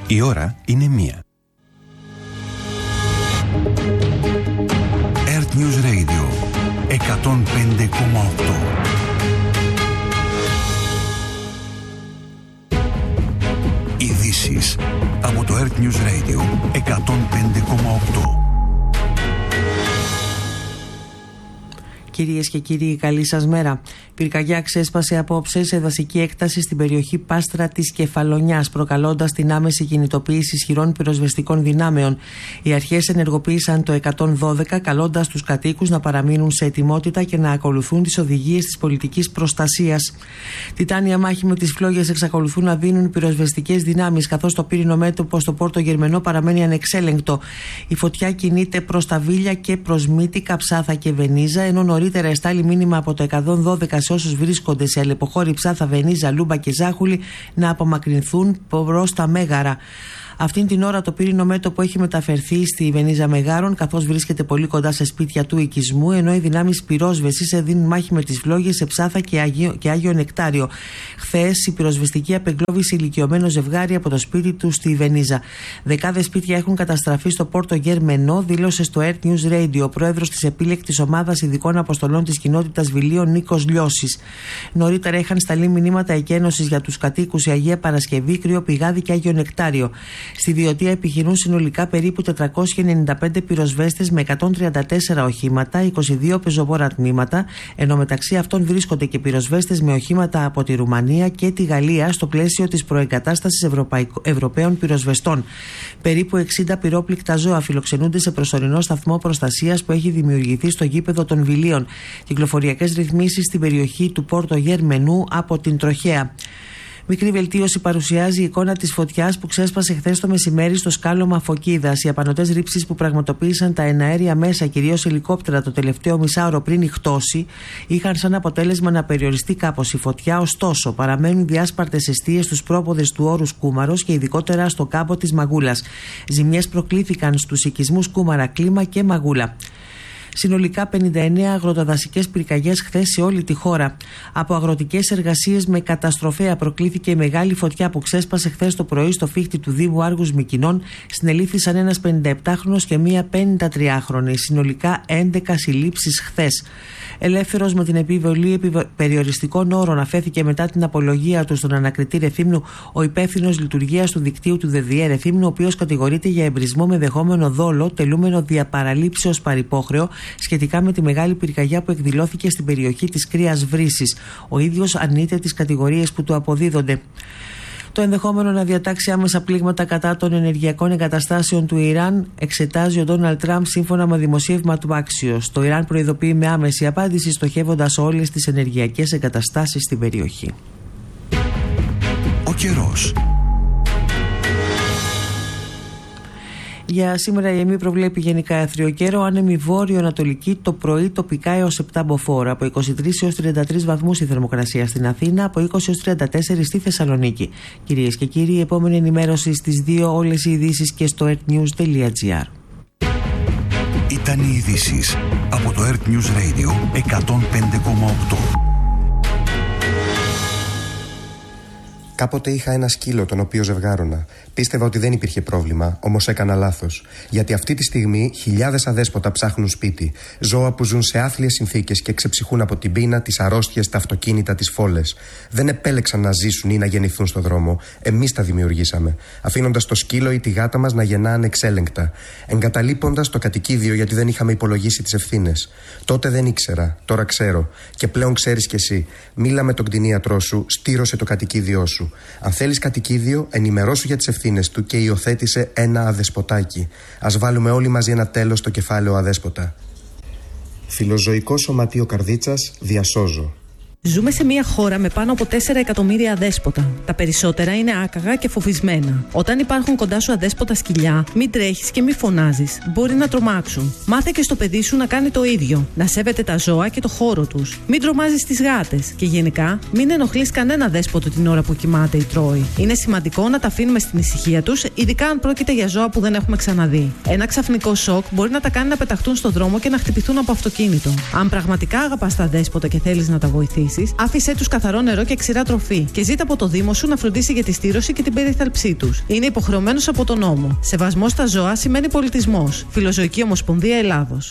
Η ώρα είναι 1. Earth News Radio 105,8. Ειδήσεις από το Earth News Radio 105,8. Κυρίες και κύριοι, καλή σας μέρα. Πυρκαγιά ξέσπασε απόψε σε δασική έκταση στην περιοχή Πάστρα της Κεφαλονιάς, προκαλώντας την άμεση κινητοποίηση ισχυρών πυροσβεστικών δυνάμεων. Οι αρχές ενεργοποίησαν το 112, καλώντας τους κατοίκους να παραμείνουν σε ετοιμότητα και να ακολουθούν τις οδηγίες της πολιτικής προστασίας. Τιτάνια μάχη με τις φλόγες εξακολουθούν να δίνουν οι πυροσβεστικές δυνάμεις, καθώς το πύρινο μέτωπο στο Πόρτο Γερμενό παραμένει ανεξέλεγκτο. Η φωτιά κινείται προς τα Βίλια και προς Μύτικα, Ψάθα και Βενίζα, ενώ νωρίτερα εστάλει μήνυμα από το 112 σε όσους βρίσκονται σε αλλεποχώρη Ψάθα, Βενίζα, Λούμπα και Ζάχουλη να απομακρυνθούν προς τα Μέγαρα. Αυτήν την ώρα το πύρινο μέτωπο έχει μεταφερθεί στη Βενίζα Μεγάρων, καθώς βρίσκεται πολύ κοντά σε σπίτια του οικισμού, ενώ οι δυνάμεις πυρόσβεσης δίνουν μάχη με τις φλόγες σε Ψάθα και Άγιο Νεκτάριο. Χθες η πυροσβεστική απεγκλώβησε ηλικιωμένο ζευγάρι από το σπίτι του στη Βενίζα. Δεκάδες σπίτια έχουν καταστραφεί στο Πόρτο Γερμενό, δήλωσε στο Earth News Radio ο πρόεδρος της επίλεκτης ομάδας ειδικών αποστολών της κοινότητας Βιλίων, Νίκος Λιώσης. Νωρίτερα είχαν σταλεί μηνύματα εκένωσης για τους κατοίκους η Αγία Παρασκευή, Κρύο Πηγάδι και Άγιο Νεκτάριο. Στη Διωτία επιχειρούν συνολικά περίπου 495 πυροσβέστες με 134 οχήματα, 22 πεζοβόρα τμήματα, ενώ μεταξύ αυτών βρίσκονται και πυροσβέστες με οχήματα από τη Ρουμανία και τη Γαλλία στο πλαίσιο της προεγκατάστασης Ευρωπαίων πυροσβεστών. Περίπου 60 πυρόπληκτα ζώα φιλοξενούνται σε προσωρινό σταθμό προστασίας που έχει δημιουργηθεί στο γήπεδο των Βιλίων. Κυκλοφοριακές ρυθμίσεις στην περιοχή του Πόρτο Γερμενού από την τροχέα. Μικρή βελτίωση παρουσιάζει η εικόνα της φωτιάς που ξέσπασε χθες το μεσημέρι στο σκάλωμα Φωκίδας. Οι απανωτές ρήψεις που πραγματοποίησαν τα εναέρια μέσα, κυρίως ελικόπτερα, το τελευταίο μισάωρο πριν ηχτώσει, είχαν σαν αποτέλεσμα να περιοριστεί κάπως η φωτιά. Ωστόσο, παραμένουν διάσπαρτες εστίες στους πρόποδες του όρους Κούμαρος και ειδικότερα στο κάμπο της Μαγούλας. Ζημιές προκλήθηκαν στους οικισμούς Κούμαρα, Κλίμα και Μαγούλα. Συνολικά 59 αγροτοδασικές πυρκαγιές χθες σε όλη τη χώρα. Από αγροτικές εργασίες με καταστροφέα προκλήθηκε η μεγάλη φωτιά που ξέσπασε χθες το πρωί στο φύχτη του Δήμου Άργους Μυκηνών. Συνελήφθησαν ένας 57χρονος και μία 53χρονη. Συνολικά 11 συλλήψεις χθες. Ελεύθερος με την επιβολή περιοριστικών όρων αφέθηκε μετά την απολογία του στον ανακριτή Ρεθύμνου ο υπεύθυνος λειτουργίας του δικτύου του ΔΔΕ Ρεθύμνου, ο οποίος κατηγορείται για εμπρισμό με δεχόμενο δόλο, τελούμενο διαπαραλήψεως παρυπόχρεο, σχετικά με τη μεγάλη πυρκαγιά που εκδηλώθηκε στην περιοχή της Κρύας Βρύσης. Ο ίδιος αρνείται τις κατηγορίες που του αποδίδονται. Το ενδεχόμενο να διατάξει άμεσα πλήγματα κατά των ενεργειακών εγκαταστάσεων του Ιράν εξετάζει ο Ντόναλντ Τραμπ σύμφωνα με δημοσίευμα του Axios. Το Ιράν προειδοποιεί με άμεση απάντηση, στοχεύοντας όλες τις ενεργειακές εγκαταστάσεις στην περιοχή. Ο καιρός. Για σήμερα η ΕΜΗ προβλέπει γενικά αίθριο καιρό, άνεμη βόρειο-ανατολική, το πρωί τοπικά έως 7 μποφόρ. Από 23 έως 33 βαθμούς η θερμοκρασία στην Αθήνα, από 20 έως 34 στη Θεσσαλονίκη. Κυρίες και κύριοι, η επόμενη ενημέρωση στις 2, όλες οι ειδήσεις και στο earthnews.gr. Ήταν οι ειδήσεις από το Earth News Radio 105,8. Κάποτε είχα ένα σκύλο τον οποίο ζευγάρωνα. Πίστευα ότι δεν υπήρχε πρόβλημα, όμως έκανα λάθος. Γιατί αυτή τη στιγμή χιλιάδες αδέσποτα ψάχνουν σπίτι. Ζώα που ζουν σε άθλιες συνθήκες και ξεψυχούν από την πείνα, τις αρρώστιες, τα αυτοκίνητα, τις φόλες. Δεν επέλεξαν να ζήσουν ή να γεννηθούν στον δρόμο. Εμείς τα δημιουργήσαμε. Αφήνοντας το σκύλο ή τη γάτα μας να γεννά ανεξέλεγκτα. Εγκαταλείποντας το κατοικίδιο γιατί δεν είχαμε υπολογίσει τις ευθύνες. Τότε δεν ήξερα, τώρα ξέρω. Και πλέον ξέρεις κι εσύ. Μίλα με τον κτηνίατρό σου, στήρωσε το κατοικίδιό σου. Αν θέλεις κατοικίδιο, ενημερώσου για τις ευθύνες του και υιοθέτησε ένα αδεσποτάκι. Ας βάλουμε όλοι μαζί ένα τέλος στο κεφάλαιο αδέσποτα. Φιλοζωικό Σωματείο Καρδίτσας, διασώζω. Ζούμε σε μια χώρα με πάνω από 4 εκατομμύρια αδέσποτα. Τα περισσότερα είναι άκαγα και φοβισμένα. Όταν υπάρχουν κοντά σου αδέσποτα σκυλιά, μην τρέχεις και μην φωνάζεις. Μπορεί να τρομάξουν. Μάθε και στο παιδί σου να κάνει το ίδιο. Να σέβεται τα ζώα και το χώρο τους. Μην τρομάζεις τις γάτες. Και γενικά, μην ενοχλείς κανένα δέσποτο την ώρα που κοιμάται ή τρώει. Είναι σημαντικό να τα αφήνουμε στην ησυχία τους, ειδικά αν πρόκειται για ζώα που δεν έχουμε ξαναδεί. Ένα ξαφνικό σοκ μπορεί να τα κάνει να πεταχτούν στο δρόμο και να χτυπηθούν από αυτοκίνητο. Αν πραγματικά αγαπάς τα δέσποτα και θέλεις να τα βοηθήσεις, επίσης, άφησέ τους καθαρό νερό και ξηρά τροφή και ζήτα από το Δήμο σου να φροντίσει για τη στήρωση και την περίθαλψή τους. Είναι υποχρεωμένος από τον νόμο. Σεβασμός στα ζώα σημαίνει πολιτισμός. Φιλοζωική Ομοσπονδία Ελλάδος.